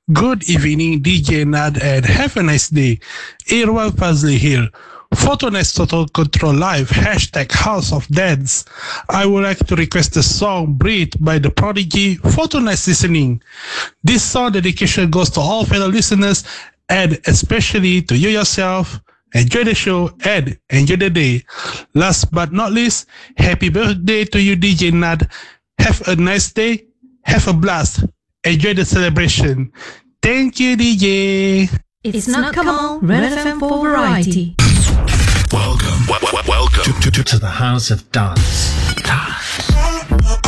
Good evening, DJ Nad, and have a nice day. Irwal Fazli here. Photoness Total Control Live, hashtag House of Dance. I would like to request the song Breathe by the Prodigy, Photoness Listening. This song dedication goes to all fellow listeners and especially to you yourself. Enjoy the show and enjoy the day. Last but not least, happy birthday to you, DJ Nad. Have a nice day. Have a blast. Enjoy the celebration. Thank you, DJ. It's not Kamal, Red FM for variety. Welcome to the House of Dance.